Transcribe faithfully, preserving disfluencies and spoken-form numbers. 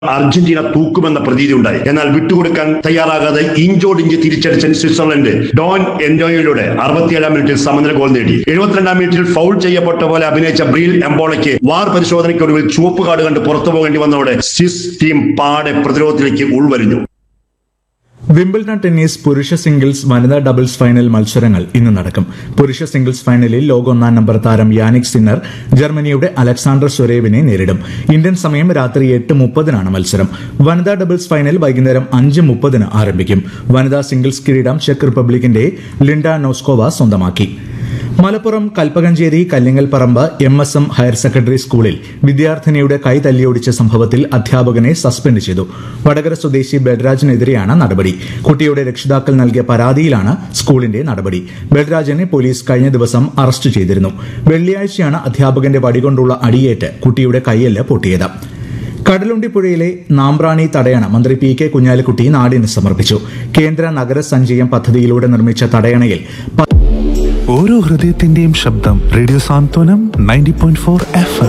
Argentina തൂക്കുമെന്ന പ്രതീതി ഉണ്ടായി. എന്നാൽ വിട്ടുകൊടുക്കാൻ തയ്യാറാകാതെ ഇഞ്ചോടിഞ്ച് തിരിച്ചടിച്ച സ്വിറ്റ്സർലൻഡ് ഡോൺ എൻഡോയിലൂടെ അറുപത്തിയേഴാം മിനിറ്റിൽ സമനില ഗോൾ നേടി. എഴുപത്തിരണ്ടാം മിനിറ്റിൽ ഫൗൾ ചെയ്യപ്പെട്ട പോലെ അഭിനയിച്ച ബ്രീൽ എംബോളയ്ക്ക് വാർ പരിശോധനയ്ക്കൊടുവിൽ ചുവപ്പ് കാർഡ് കണ്ട് പുറത്തു പോകേണ്ടി വന്നതോടെ സ്വിസ് ടീം പാടെ പ്രതിരോധത്തിലേക്ക് ഉൾവലിഞ്ഞു. വിംബിൾഡൺ ടെന്നീസ് പുരുഷ സിംഗിൾസ് വനിതാ ഡബിൾസ് ഫൈനൽ മത്സരങ്ങൾ ഇന്ന് നടക്കും. പുരുഷ സിംഗിൾസ് ഫൈനലിൽ ലോക ഒന്നാം നമ്പർ താരം യാനിക് സിന്നർ ജർമ്മനിയുടെ അലക്സാണ്ടർ സ്വരേവിനെ നേരിടും. ഇന്ത്യൻ സമയം രാത്രി എട്ട് മുപ്പതിനാണ് മത്സരം. വനിതാ ഡബിൾസ് ഫൈനൽ വൈകുന്നേരം അഞ്ച് മുപ്പതിന് ആരംഭിക്കും. വനിതാ സിംഗിൾസ് കിരീടം ചെക്ക് റിപ്പബ്ലിക്കിന്റെ ലിൻഡ നോസ്കോവ സ്വന്തമാക്കി. Malappuram Kalpakanchery Kallingalparamba M S M higher secondary സ്കൂളിൽ വിദ്യാർത്ഥിനിയുടെ കൈ തല്ലിയൊടിച്ച സംഭവത്തിൽ അധ്യാപകനെ സസ്പെൻഡ് ചെയ്തു. വടകര സ്വദേശി ബൽരാജിനെതിരെയാണ് നടപടി. കുട്ടിയുടെ രക്ഷിതാക്കൾ നൽകിയ പരാതിയിലാണ് സ്കൂളിന്റെ നടപടി. ബൽരാജിനെ പോലീസ് കഴിഞ്ഞ ദിവസം അറസ്റ്റ് ചെയ്തിരുന്നു. വെള്ളിയാഴ്ചയാണ് അധ്യാപകന്റെ വടികൊണ്ടുള്ള അടിയേറ്റ് കുട്ടിയുടെ കൈയെല്ല് പൊട്ടിയത്. കടലുണ്ടിപ്പുഴയിലെ നാമ്പ്രാണി തടയണ മന്ത്രി പി കെ കുഞ്ഞാലിക്കുട്ടി നാടിന് സമർപ്പിച്ചു. കേന്ദ്ര നഗരസഞ്ചയം പദ്ധതിയിലൂടെ നിർമ്മിച്ച തടയണയിൽ ഓരോ ഹൃദയത്തിന്റെയും ശബ്ദം റേഡിയോ സാന്ത്വനം നയൻറ്റി പോയിന്റ് ഫോർ എഫ്